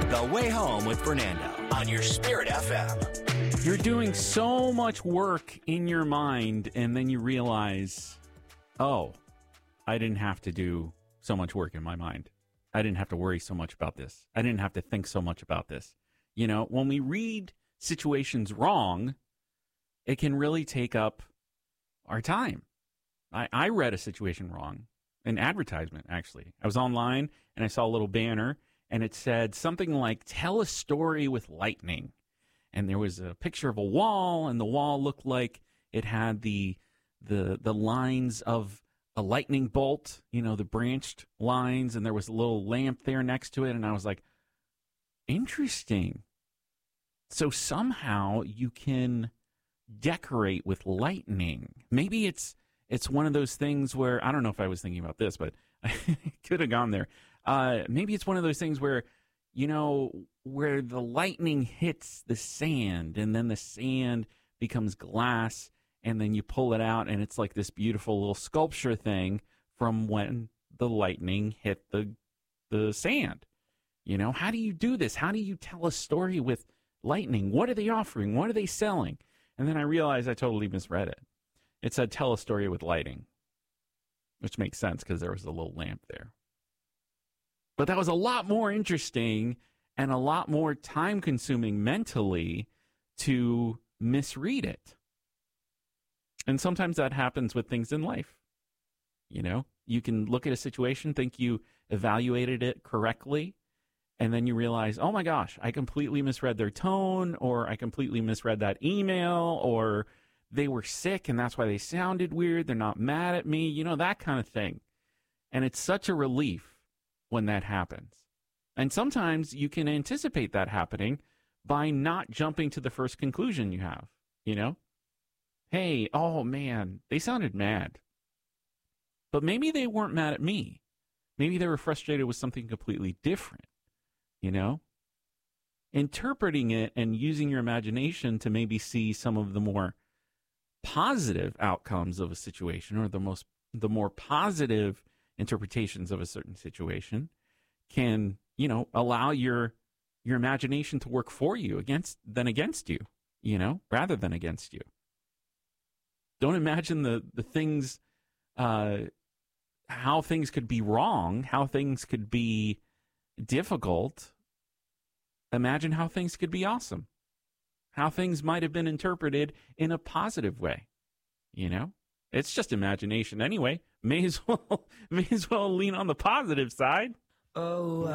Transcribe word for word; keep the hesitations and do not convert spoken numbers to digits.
The Way Home with Fernando on your Spirit F M. You're doing so much work in your mind, and then you realize, oh, I didn't have to do so much work in my mind. I didn't have to worry so much about this. I didn't have to think so much about this. You know, when we read situations wrong, it can really take up our time. I, I read a situation wrong, an advertisement, actually. I was online, and I saw a little banner, and it said something like, tell a story with lightning. And there was a picture of a wall, and the wall looked like it had the the the lines of a lightning bolt, you know, the branched lines, and there was a little lamp there next to it. And I was like, interesting. So somehow you can decorate with lightning. Maybe it's it's one of those things where, I don't know if I was thinking about this, but I could have gone there. Uh, maybe it's one of those things where, you know, where the lightning hits the sand and then the sand becomes glass and then you pull it out and it's like this beautiful little sculpture thing from when the lightning hit the the sand. You know, how do you do this? How do you tell a story with lightning? What are they offering? What are they selling? And then I realized I totally misread it. It said tell a story with lighting, which makes sense because there was a little lamp there. But that was a lot more interesting and a lot more time-consuming mentally to misread it. And sometimes that happens with things in life. You know, you can look at a situation, think you evaluated it correctly, and then you realize, oh my gosh, I completely misread their tone, or I completely misread that email, or they were sick and that's why they sounded weird. They're not mad at me, you know, that kind of thing. And it's such a relief when that happens. And sometimes you can anticipate that happening by not jumping to the first conclusion you have, you know? Hey, oh man, they sounded mad. But maybe they weren't mad at me. Maybe they were frustrated with something completely different, you know? Interpreting it and using your imagination to maybe see some of the more positive outcomes of a situation, or the most the more positive interpretations of a certain situation, can, you know, allow your your imagination to work for you against than against you, you know, rather than against you. Don't imagine the the things, uh, how things could be wrong, how things could be difficult. Imagine how things could be awesome, how things might have been interpreted in a positive way. You know, it's just imagination anyway. May as well, may as well lean on the positive side. Oh,